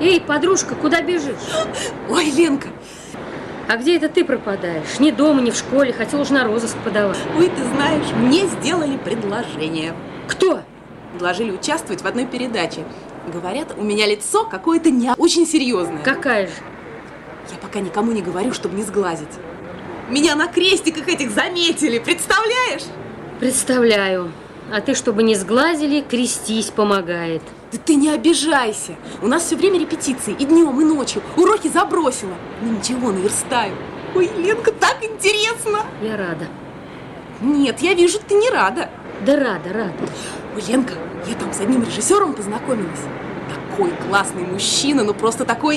Эй, подружка, куда бежишь? Ой, Ленка. А где это ты пропадаешь? Ни дома, ни в школе. Хотел уж на розыск подавать. Ой, ты знаешь, мне сделали предложение. Кто? Предложили участвовать в одной передаче. Говорят, у меня лицо какое-то очень серьезное. Какая же? Я пока никому не говорю, чтобы не сглазить. Меня на крестиках этих заметили, представляешь? Представляю. А ты, чтобы не сглазили, крестись помогает. Да ты не обижайся. У нас все время репетиции, и днем, и ночью. Уроки забросила. Ну ничего, наверстаю. Ой, Ленка, так интересно. Я рада. Нет, я вижу, ты не рада. Да рада. Ой, Ленка, я там с одним режиссером познакомилась. Такой классный мужчина, ну просто такой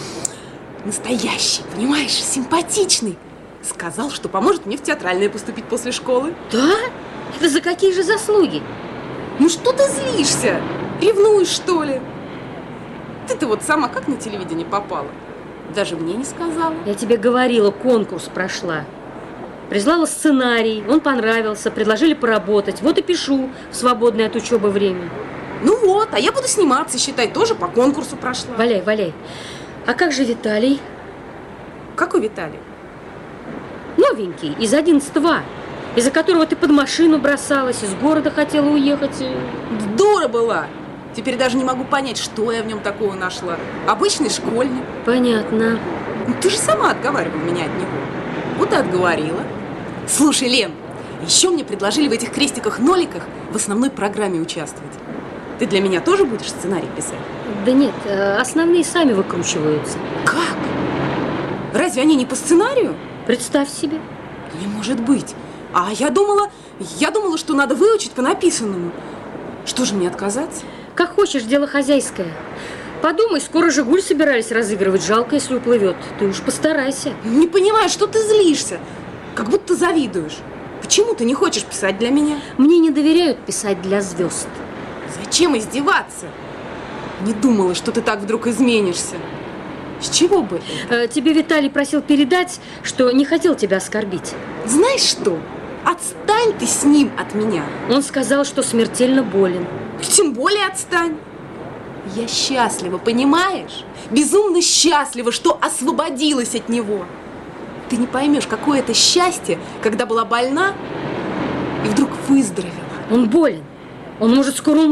настоящий, понимаешь, симпатичный. Сказал, что поможет мне в театральное поступить после школы. Да? Это за какие же заслуги? Ну что ты злишься? Ревнуешь, что ли? Ты-то вот сама как на телевидение попала? Даже мне не сказала. Я тебе говорила, конкурс прошла. Прислала сценарий, он понравился, предложили поработать. Вот и пишу в свободное от учебы время. Ну вот, а я буду сниматься, считай, тоже по конкурсу прошла. Валяй. А как же Виталий? Какой Виталий? Новенький, из 11-А, из-за которого ты под машину бросалась, из города хотела уехать. Дура была! Теперь даже не могу понять, что я в нем такого нашла. Обычный школьник. Понятно. Ну, ты же сама отговаривала меня от него. Вот и отговорила. Слушай, Лен, еще мне предложили в этих крестиках-ноликах в основной программе участвовать. Ты для меня тоже будешь сценарий писать? Да нет, основные сами выкручиваются. Как? Разве они не по сценарию? Представь себе. Не может быть. А я думала, что надо выучить по написанному. Что же мне отказаться? Как хочешь, дело хозяйское. Подумай, скоро «Жигуль» собирались разыгрывать. Жалко, если уплывет. Ты уж постарайся. Не понимаю, что ты злишься. Как будто завидуешь. Почему ты не хочешь писать для меня? Мне не доверяют писать для звезд. Зачем издеваться? Не думала, что ты так вдруг изменишься. С чего бы это? Тебе Виталий просил передать, что не хотел тебя оскорбить. Знаешь что? Отстань ты с ним от меня. Он сказал, что смертельно болен. Тем более отстань. Я счастлива, понимаешь? Безумно счастлива, что освободилась от него. Ты не поймешь, какое это счастье, когда была больна и вдруг выздоровела. Он болен. Он может скоро умереть.